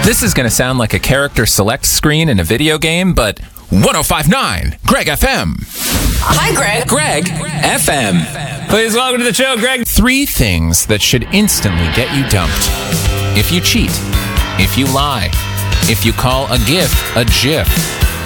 This is going to sound like a character select screen in a video game, but 105.9 Greg FM. Hi, Greg. Greg FM. Please welcome to the show, Greg. 3 things that should instantly get you dumped. If you cheat, if you lie, if you call a GIF a GIF.